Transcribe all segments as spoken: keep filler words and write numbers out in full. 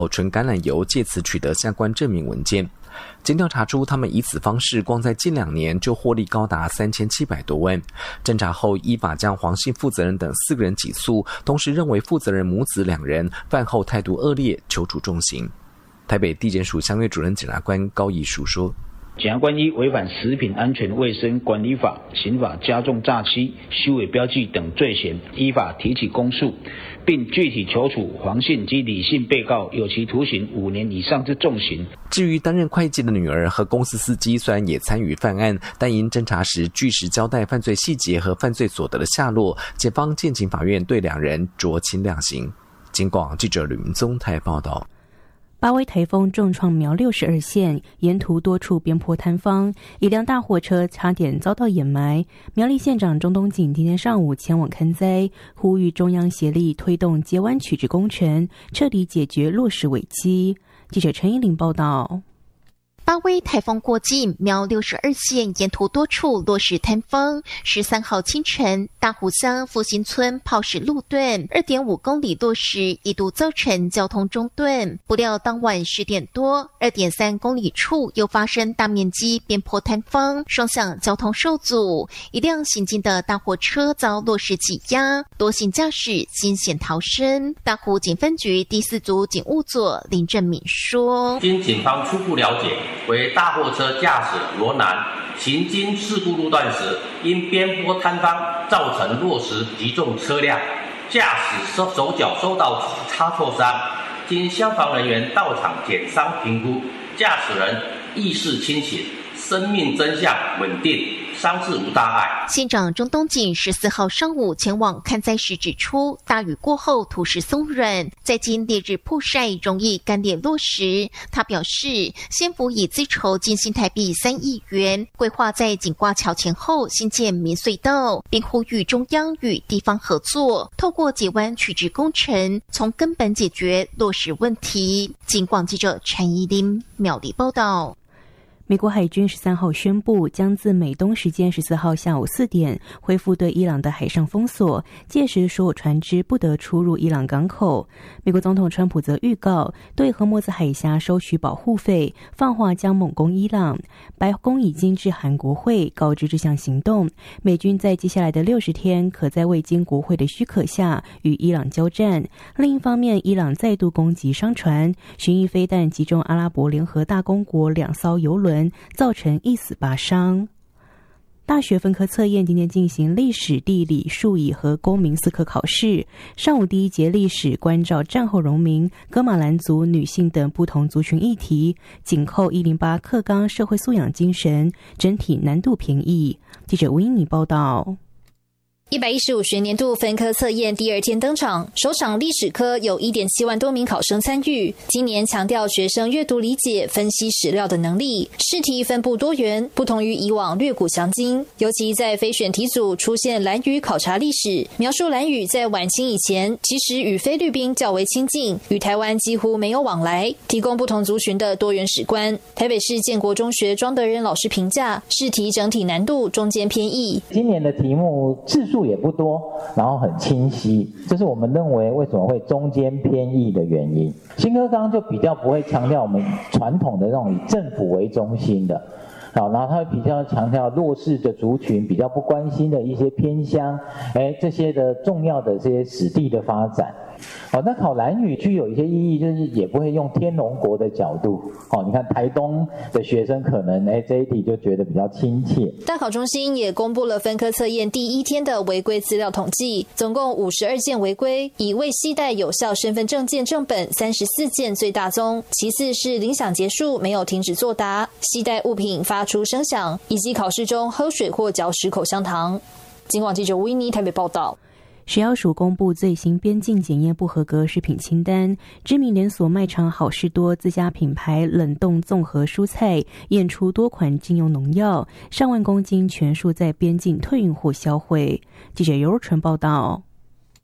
纯橄榄油，借此取得相关证明文件。经调查出，他们以此方式光在近两年就获利高达三千七百多万。侦查后，依法将黄姓负责人等四个人起诉，同时认为负责人母子两人饭后态度恶劣，求处重刑。台北地检署相约主任检察官高义书说， 检察官依违反食品安全卫生管理法、刑法加重诈欺、虚伪标记等罪嫌，依法提起公诉，并具体求处黄姓及李姓被告有期徒刑五年以上之重刑。 至于担任会计的女儿和公司司机，虽然也参与犯案，但因侦查时据实交代犯罪细节和犯罪所得的下落，检方建请法院对两人酌情量刑。警广记者吕明宗台报道。 八威台风重创苗六十二县，沿途多处边坡坍方，一辆大货车差点遭到掩埋。苗栗县长钟东锦今天上午前往勘灾，呼吁中央协力推动接湾取直工程，彻底解决落石危机。记者陈依玲报道。 八威台风过境，苗六十二县沿途多处落石坍方。十三号清晨，大湖乡复兴村炮石路段二点五公里落石，一度造成交通中断。不料当晚十点多，二点三公里处又发生大面积边坡坍方，双向交通受阻，一辆行进的大货车遭落石挤压，多幸驾驶惊险逃生。大湖警分局第四组警务佐林正敏说：“ 经警方初步了解。”为大货车驾驶罗南行经事故路段时，因边坡坍方造成落石击中车辆，驾驶手手脚受到擦挫伤，经消防人员到场检伤评估，驾驶人意识清醒，生命真相稳定，伤势无大碍。 县长钟东锦十四号上午前往勘灾时指出，大雨过后土石松软，再经烈日曝晒，容易干裂落石。他表示，县府已资筹近新台币三亿元，规划在景挂桥前后新建民隧道，并呼吁中央与地方合作，透过解湾取直工程，从根本解决落石问题。警广记者陈怡琳苗栗报道。 美国海军十三号宣布，将自美东时间十四号下午四点恢复对伊朗的海上封锁，届时所有船只不得出入伊朗港口。美国总统川普则预告，对荷默兹海峡收取保护费，放话将猛攻伊朗。白宫已经致函国会，告知这项行动。美军在接下来的六十天，可在未经国会的许可下与伊朗交战。另一方面，伊朗再度攻击商船，巡弋飞弹击中阿拉伯联合大公国两艘油轮，造成一死八伤。大学分科测验今天进行历史、地理、数理和公民四科考试。上午第一节历史关照战后荣民、噶玛兰族、女性等不同族群议题，紧扣一零八课纲社会素养精神，整体难度偏易。记者吴英妮报道。 一百一十五学年度分科测验第二天登场，首场历史科有 一点七万多名考生参与。今年强调学生阅读理解、分析史料的能力，试题分布多元，不同于以往略古详今。尤其在非选题组出现兰屿考察历史，描述兰屿在晚清以前其实与菲律宾较为亲近，与台湾几乎没有往来，提供不同族群的多元史观。台北市建国中学庄德仁老师评价，试题整体难度中间偏易。 今年的题目字数也不多，然后很清晰，这是我们认为为什么会中间偏易的原因。新课纲就比较不会强调我们传统的那种以政府为中心的，好，然后它会比较强调弱势的族群比较不关心的一些偏乡，哎，这些的重要的这些史地的发展。好，那考兰屿具有一些意义，就是也不会用天龙国的角度。好，你看台东的学生可能哎这一题就觉得比较亲切。 大考中心也公布了分科测验第一天的违规资料统计，总共五十二件违规，以未携带有效身份证件正本三十四件最大宗，其次是铃响结束没有停止作答，携带物品发出声响，以及考试中喝水或嚼食口香糖。警广记者吴依妮台北报道。 食药署公布最新边境检验不合格食品清单，知名连锁卖场好事多自家品牌冷冻综合蔬菜验出多款禁用农药，上万公斤全数在边境退运或销毁。记者尤若纯报道。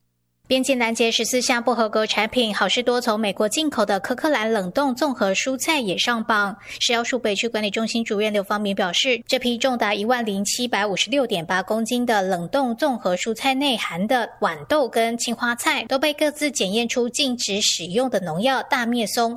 边境拦截十四项不合格产品，好事多从美国进口的科克兰冷冻综合蔬菜也上榜。食药署北区管理中心主任刘方明表示，这批重达一万零七百五十六点八公斤的冷冻综合蔬菜内含的豌豆跟青花菜都被各自检验出禁止使用的农药大灭松